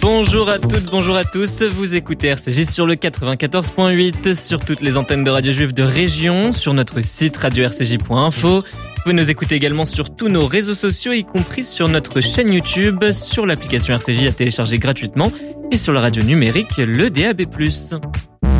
Bonjour à toutes, bonjour à tous. Vous écoutez RCJ sur le 94.8, sur toutes les antennes de Radio Juive de région, sur notre site radio-rcj.info. Vous pouvez nous écouter également sur tous nos réseaux sociaux, y compris sur notre chaîne YouTube, sur l'application RCJ à télécharger gratuitement et sur la radio numérique, le DAB+.